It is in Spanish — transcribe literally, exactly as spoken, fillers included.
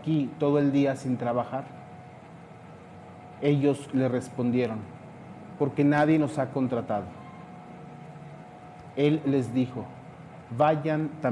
aquí todo el día sin trabajar? Ellos le respondieron: porque nadie nos ha contratado. Él les dijo: vayan también